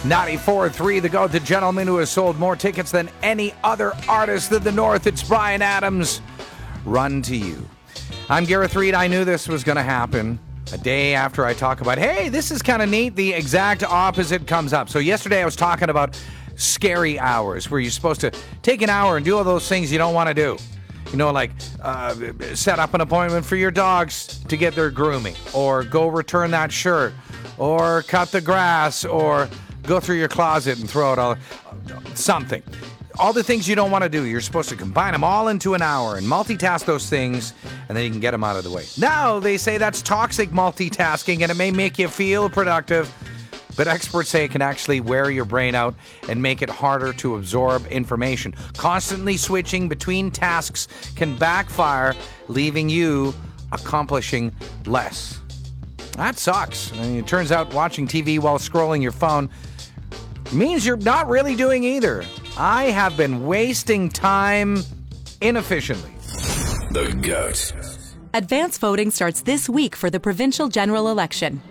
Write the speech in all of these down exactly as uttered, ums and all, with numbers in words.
ninety-four point three The Goat, the gentleman who has sold more tickets than any other artist in the North. It's Bryan Adams. Run to you. I'm Gareth Reed. I knew this was going to happen. A day after I talk about, hey, this is kind of neat, the exact opposite comes up. So yesterday I was talking about scary hours, where you're supposed to take an hour and do all those things you don't want to do. You know, like uh, set up an appointment for your dogs to get their grooming, or go return that shirt, or cut the grass, or go through your closet and throw out all, something. All the things you don't want to do, you're supposed to combine them all into an hour and multitask those things, and then you can get them out of the way. Now, they say that's toxic multitasking, and it may make you feel productive, but experts say it can actually wear your brain out and make it harder to absorb information. Constantly switching between tasks can backfire, leaving you accomplishing less. That sucks. I mean, it turns out watching T V while scrolling your phone means you're not really doing either. I have been wasting time inefficiently. The Goat. Advance voting starts this week for the provincial general election.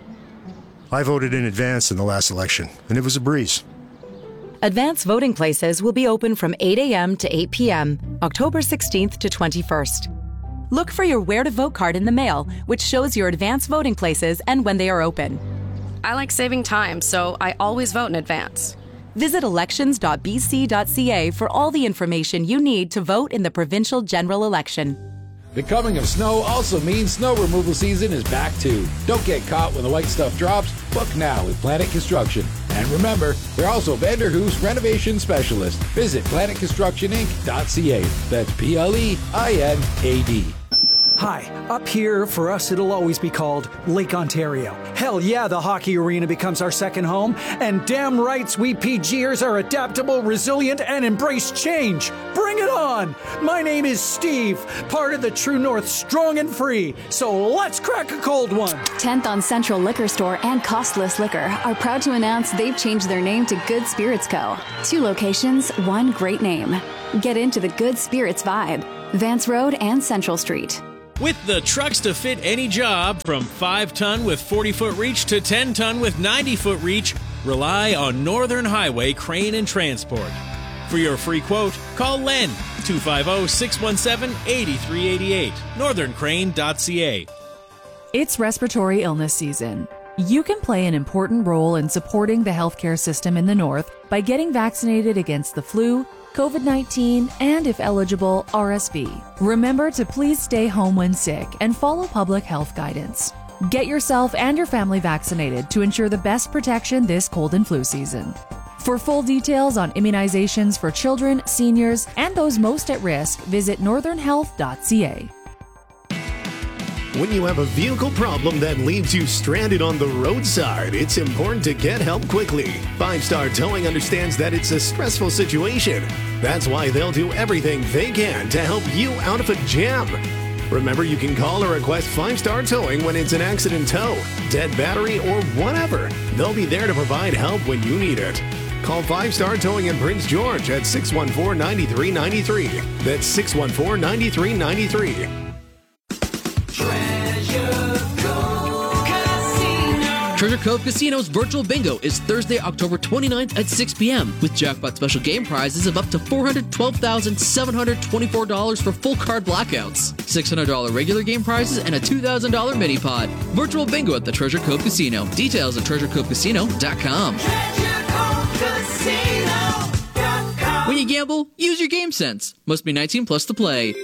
I voted in advance in the last election, and it was a breeze. Advance voting places will be open from eight a.m. to eight p.m., October sixteenth to twenty-first. Look for your Where to Vote card in the mail, which shows your advance voting places and when they are open. I like saving time, so I always vote in advance. Visit elections dot b c dot c a for all the information you need to vote in the provincial general election. The coming of snow also means snow removal season is back too. Don't get caught when the white stuff drops. Book now with Planet Construction. And remember, they're also Vanderhoof's renovation specialist. Visit planet construction inc dot c a. That's P L E I N A D. Hi, up here, for us, it'll always be called Lake Ontario. Hell yeah, the hockey arena becomes our second home, and damn rights we P Gers are adaptable, resilient, and embrace change. Bring it on! My name is Steve, part of the True North Strong and Free, so let's crack a cold one. tenth on Central Liquor Store and Costless Liquor are proud to announce they've changed their name to Good Spirits Co. Two locations, one great name. Get into the Good Spirits vibe. Vance Road and Central Street. With the trucks to fit any job, from five ton with forty foot reach to ten ton with ninety foot reach, rely on Northern Highway Crane and Transport. For your free quote, call Len, two five zero, six one seven, eight three eight eight, northern crane dot c a. It's respiratory illness season. You can play an important role in supporting the healthcare system in the North by getting vaccinated against the flu, COVID nineteen, and if eligible, R S V. Remember to please stay home when sick and follow public health guidance. Get yourself and your family vaccinated to ensure the best protection this cold and flu season. For full details on immunizations for children, seniors, and those most at risk, visit northern health dot c a. When you have a vehicle problem that leaves you stranded on the roadside, it's important to get help quickly. Five Star Towing understands that it's a stressful situation. That's why they'll do everything they can to help you out of a jam. Remember, you can call or request Five Star Towing when it's an accident tow, dead battery, or whatever. They'll be there to provide help when you need it. Call Five Star Towing in Prince George at six one four, nine three nine three. That's six one four, nine three nine three. Treasure Cove Casino's virtual bingo is Thursday, October twenty-ninth at six p.m. with jackpot special game prizes of up to four hundred twelve thousand seven hundred twenty-four dollars for full card blackouts, six hundred dollars regular game prizes, and a two thousand dollars mini pod. Virtual bingo at the Treasure Cove Casino. Details at treasure cove casino dot com. When you gamble, use your game sense. Must be nineteen plus to play.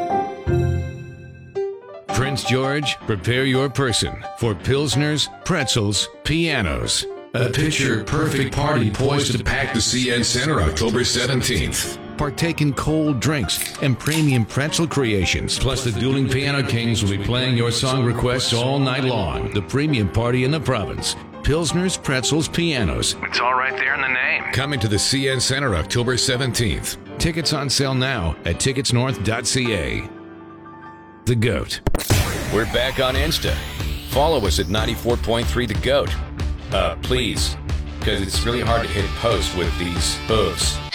Prince George, prepare your person for Pilsners, Pretzels, Pianos. A picture-perfect party poised to pack the C N Center October seventeenth. Partake in cold drinks and premium pretzel creations. Plus, the Dueling Piano Kings will be playing your song requests all night long. The premium party in the province. Pilsners, Pretzels, Pianos. It's all right there in the name. Coming to the C N Center October seventeenth. Tickets on sale now at tickets north dot c a. The Goat. We're back on Insta. Follow us at ninety-four point three The Goat. Uh, please, because it's really hard to hit post with these posts.